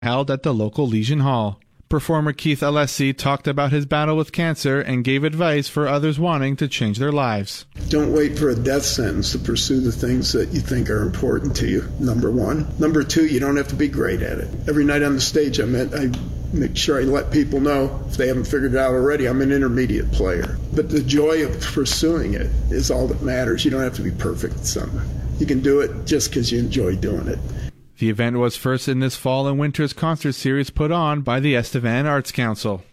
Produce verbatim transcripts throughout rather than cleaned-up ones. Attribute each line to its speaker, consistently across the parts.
Speaker 1: held at the local Legion Hall. Performer Keith Alessi talked about his battle with cancer and gave advice for others wanting to change their lives.
Speaker 2: Don't wait for a death sentence to pursue the things that you think are important to you, number one. Number two, you don't have to be great at it. Every night on the stage, I, met, I make sure I let people know, if they haven't figured it out already, I'm an intermediate player. But the joy of pursuing it is all that matters. You don't have to be perfect at something. You can do it just because you enjoy doing it.
Speaker 1: The event was first in this fall and winter's concert series put on by the Estevan Arts Council.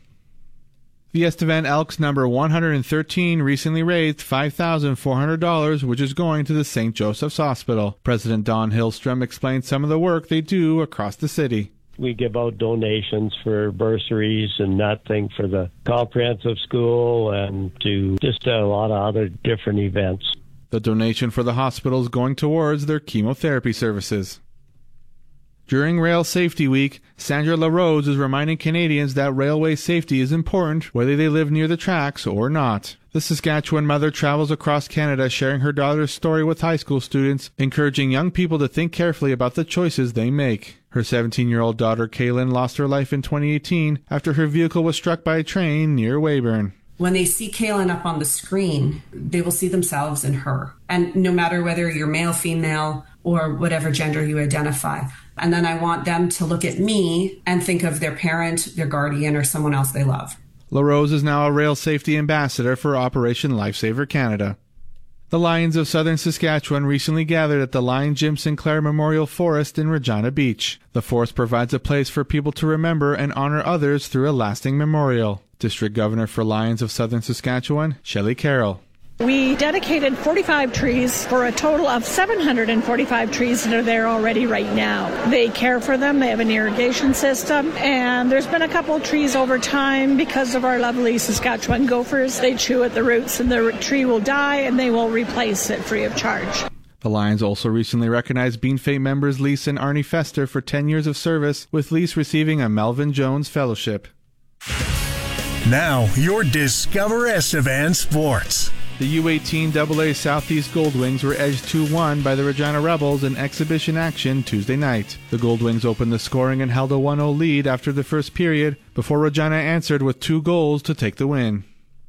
Speaker 1: The Estevan Elks number one hundred thirteen recently raised five thousand four hundred dollars, which is going to the Saint Joseph's Hospital. President Don Hillstrom explained some of the work they do across the city.
Speaker 3: We give out donations for bursaries and that thing for the comprehensive school and to just a lot of other different events.
Speaker 1: The donation for the hospital is going towards their chemotherapy services. During Rail Safety Week, Sandra LaRose is reminding Canadians that railway safety is important whether they live near the tracks or not. The Saskatchewan mother travels across Canada sharing her daughter's story with high school students, encouraging young people to think carefully about the choices they make. Her seventeen-year-old daughter Kaylin lost her life in twenty eighteen after her vehicle was struck by a train near Weyburn.
Speaker 4: When they see Kaylin up on the screen, they will see themselves in her. And no matter whether you're male, female, or whatever gender you identify. And then I want them to look at me and think of their parent, their guardian, or someone else they love.
Speaker 1: LaRose is now a rail safety ambassador for Operation Lifesaver Canada. The Lions of Southern Saskatchewan recently gathered at the Lion Jim Sinclair Memorial Forest in Regina Beach. The forest provides a place for people to remember and honor others through a lasting memorial. District Governor for Lions of Southern Saskatchewan, Shelley Carroll.
Speaker 5: We dedicated forty-five trees for a total of seven hundred forty-five trees that are there already right now. They care for them, they have an irrigation system, and there's been a couple of trees over time because of our lovely Saskatchewan gophers. They chew at the roots and the tree will die and they will replace it free of charge.
Speaker 1: The Lions also recently recognized Bean Fate members Lise and Arnie Fester for ten years of service, with Lise receiving a Melvin Jones Fellowship.
Speaker 6: Now, your Discover Estevan Sports.
Speaker 1: The U eighteen double A Southeast Goldwings were edged two one by the Regina Rebels in exhibition action Tuesday night. The Goldwings opened the scoring and held a one oh lead after the first period, before Regina answered with two goals to take the win.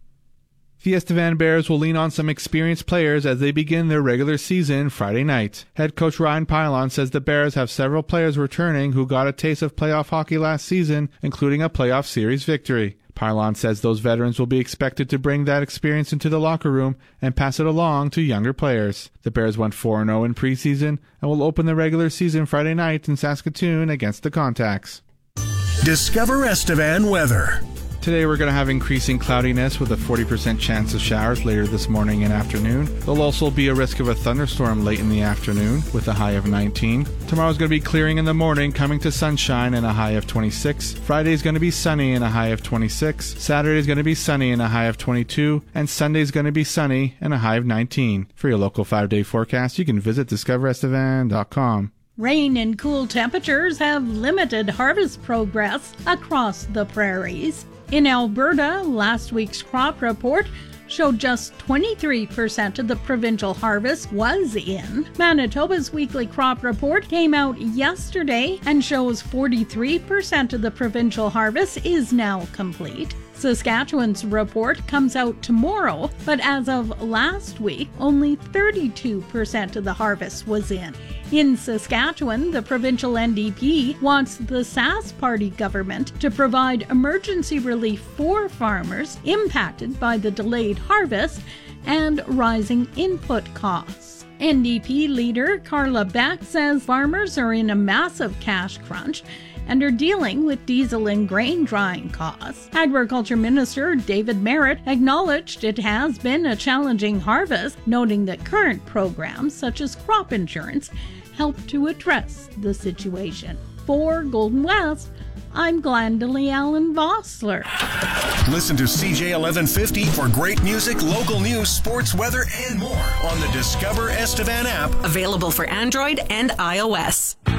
Speaker 1: The Estevan Bears will lean on some experienced players as they begin their regular season Friday night. Head coach Ryan Pylon says the Bears have several players returning who got a taste of playoff hockey last season, including a playoff series victory. Pylon says those veterans will be expected to bring that experience into the locker room and pass it along to younger players. The Bears went four and oh in preseason and will open the regular season Friday night in Saskatoon against the Contacts.
Speaker 6: Discover Estevan weather.
Speaker 1: Today we're going to have increasing cloudiness with a forty percent chance of showers later this morning and afternoon. There'll also be a risk of a thunderstorm late in the afternoon with a high of nineteen. Tomorrow's going to be clearing in the morning, coming to sunshine and a high of twenty-six. Friday's going to be sunny and a high of twenty-six. Saturday's going to be sunny and a high of twenty-two. And Sunday's going to be sunny and a high of nineteen. For your local five-day forecast, you can visit discover estevan dot com.
Speaker 7: Rain and cool temperatures have limited harvest progress across the prairies. In Alberta, last week's crop report showed just twenty-three percent of the provincial harvest was in. Manitoba's weekly crop report came out yesterday and shows forty-three percent of the provincial harvest is now complete. Saskatchewan's report comes out tomorrow, but as of last week, only thirty-two percent of the harvest was in. In Saskatchewan, the provincial N D P wants the Sask Party government to provide emergency relief for farmers impacted by the delayed harvest and rising input costs. N D P leader Carla Beck says farmers are in a massive cash crunch and are dealing with diesel and grain drying costs. Agriculture Minister David Merritt acknowledged it has been a challenging harvest, noting that current programs such as crop insurance help to address the situation. For Golden West, I'm Glendalee Allen Vossler.
Speaker 6: Listen to C J eleven fifty for great music, local news, sports, weather, and more on the Discover Estevan app.
Speaker 8: Available for Android and iOS.